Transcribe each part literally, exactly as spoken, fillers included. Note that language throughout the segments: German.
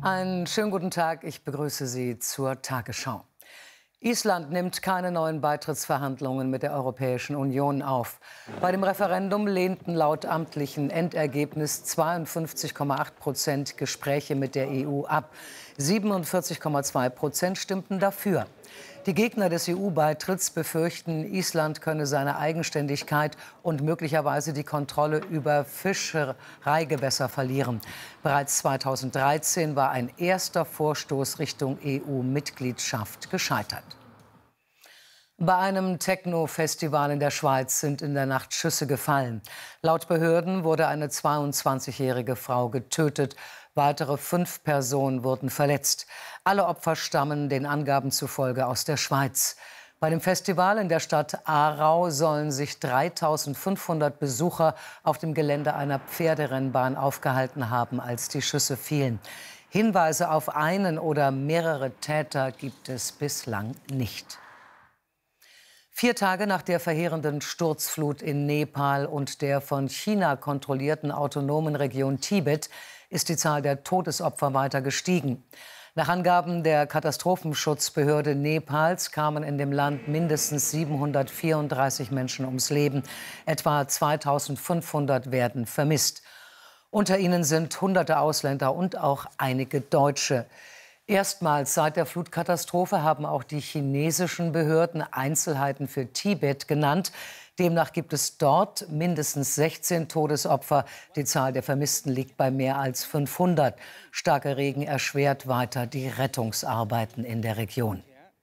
Einen schönen guten Tag. Ich begrüße Sie zur Tagesschau. Island nimmt keine neuen Beitrittsverhandlungen mit der Europäischen Union auf. Bei dem Referendum lehnten laut amtlichem Endergebnis zweiundfünfzig Komma acht Prozent Gespräche mit der E U ab. siebenundvierzig Komma zwei Prozent stimmten dafür. Die Gegner des E U-Beitritts befürchten, Island könne seine Eigenständigkeit und möglicherweise die Kontrolle über Fischereigewässer verlieren. Bereits zweitausenddreizehn war ein erster Vorstoß Richtung E U-Mitgliedschaft gescheitert. Bei einem Techno-Festival in der Schweiz sind in der Nacht Schüsse gefallen. Laut Behörden wurde eine zweiundzwanzigjährige Frau getötet. Weitere fünf Personen wurden verletzt. Alle Opfer stammen den Angaben zufolge aus der Schweiz. Bei dem Festival in der Stadt Aarau sollen sich dreitausendfünfhundert Besucher auf dem Gelände einer Pferderennbahn aufgehalten haben, als die Schüsse fielen. Hinweise auf einen oder mehrere Täter gibt es bislang nicht. Vier Tage nach der verheerenden Sturzflut in Nepal und der von China kontrollierten autonomen Region Tibet ist die Zahl der Todesopfer weiter gestiegen. Nach Angaben der Katastrophenschutzbehörde Nepals kamen in dem Land mindestens siebenhundertvierunddreißig Menschen ums Leben. Etwa zweitausendfünfhundert werden vermisst. Unter ihnen sind hunderte Ausländer und auch einige Deutsche. Erstmals seit der Flutkatastrophe haben auch die chinesischen Behörden Einzelheiten für Tibet genannt. Demnach gibt es dort mindestens sechzehn Todesopfer. Die Zahl der Vermissten liegt bei mehr als fünfhundert. Starker Regen erschwert weiter die Rettungsarbeiten in der Region.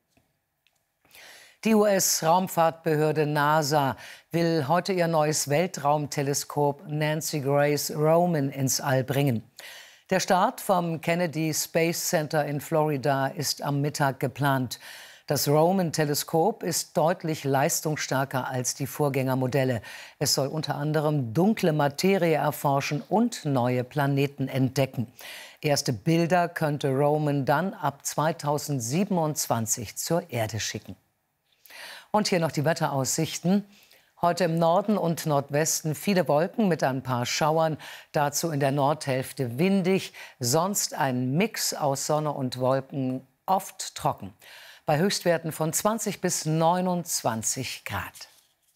Die U S-Raumfahrtbehörde NASA will heute ihr neues Weltraumteleskop Nancy Grace Roman ins All bringen. Der Start vom Kennedy Space Center in Florida ist am Mittag geplant. Das Roman-Teleskop ist deutlich leistungsstärker als die Vorgängermodelle. Es soll unter anderem dunkle Materie erforschen und neue Planeten entdecken. Erste Bilder könnte Roman dann ab zweitausendsiebenundzwanzig zur Erde schicken. Und hier noch die Wetteraussichten. Heute im Norden und Nordwesten viele Wolken mit ein paar Schauern. Dazu in der Nordhälfte windig. Sonst ein Mix aus Sonne und Wolken, oft trocken. Bei Höchstwerten von zwanzig bis neunundzwanzig Grad.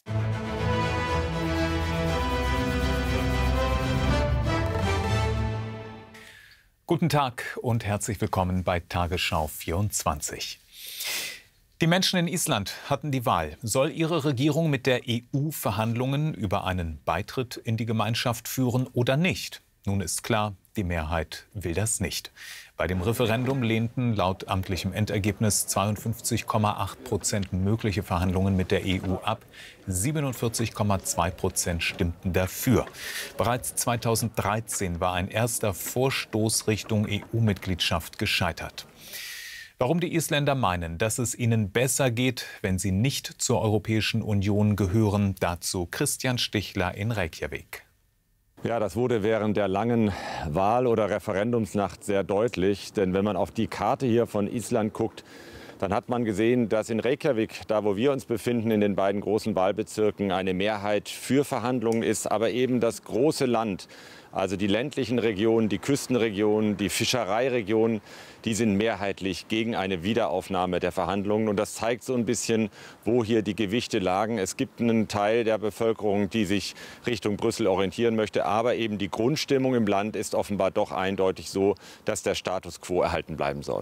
Guten Tag und herzlich willkommen bei Tagesschau vierundzwanzig. Die Menschen in Island hatten die Wahl. Soll ihre Regierung mit der E U Verhandlungen über einen Beitritt in die Gemeinschaft führen oder nicht? Nun ist klar, die Mehrheit will das nicht. Bei dem Referendum lehnten laut amtlichem Endergebnis zweiundfünfzig Komma acht Prozent mögliche Verhandlungen mit der E U ab. siebenundvierzig Komma zwei Prozent stimmten dafür. Bereits zweitausenddreizehn war ein erster Vorstoß Richtung E U-Mitgliedschaft gescheitert. Warum die Isländer meinen, dass es ihnen besser geht, wenn sie nicht zur Europäischen Union gehören, dazu Christian Stichler in Reykjavik. Ja, das wurde während der langen Wahl- oder Referendumsnacht sehr deutlich. Denn wenn man auf die Karte hier von Island guckt, dann hat man gesehen, dass in Reykjavik, da wo wir uns befinden, in den beiden großen Wahlbezirken, eine Mehrheit für Verhandlungen ist. Aber eben das große Land, also die ländlichen Regionen, die Küstenregionen, die Fischereiregionen, die sind mehrheitlich gegen eine Wiederaufnahme der Verhandlungen. Und das zeigt so ein bisschen, wo hier die Gewichte lagen. Es gibt einen Teil der Bevölkerung, die sich Richtung Brüssel orientieren möchte. Aber eben die Grundstimmung im Land ist offenbar doch eindeutig so, dass der Status quo erhalten bleiben soll.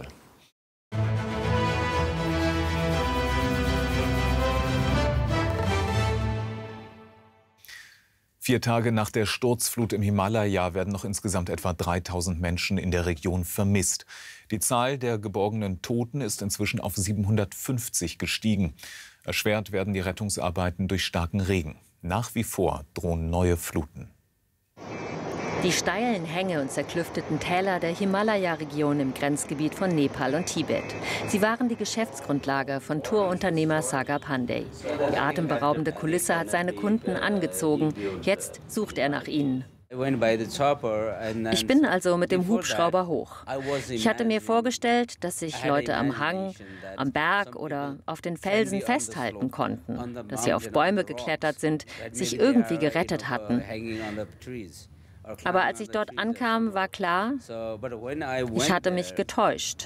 Vier Tage nach der Sturzflut im Himalaya werden noch insgesamt etwa dreitausend Menschen in der Region vermisst. Die Zahl der geborgenen Toten ist inzwischen auf siebenhundertfünfzig gestiegen. Erschwert werden die Rettungsarbeiten durch starken Regen. Nach wie vor drohen neue Fluten. Die steilen Hänge und zerklüfteten Täler der Himalaya-Region im Grenzgebiet von Nepal und Tibet. Sie waren die Geschäftsgrundlage von Tourunternehmer Saga Pandey. Die atemberaubende Kulisse hat seine Kunden angezogen. Jetzt sucht er nach ihnen. Ich bin also mit dem Hubschrauber hoch. Ich hatte mir vorgestellt, dass sich Leute am Hang, am Berg oder auf den Felsen festhalten konnten, dass sie auf Bäume geklettert sind, sich irgendwie gerettet hatten. Aber als ich dort ankam, war klar, ich hatte mich getäuscht.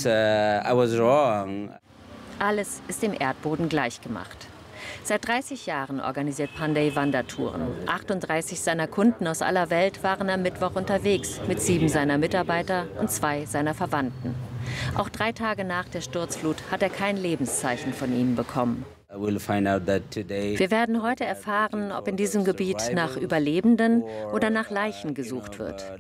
Alles ist dem Erdboden gleichgemacht. Seit dreißig Jahren organisiert Pandey Wandertouren. achtunddreißig seiner Kunden aus aller Welt waren am Mittwoch unterwegs, mit sieben seiner Mitarbeiter und zwei seiner Verwandten. Auch drei Tage nach der Sturzflut hat er kein Lebenszeichen von ihnen bekommen. Wir werden heute erfahren, ob in diesem Gebiet nach Überlebenden oder nach Leichen gesucht wird.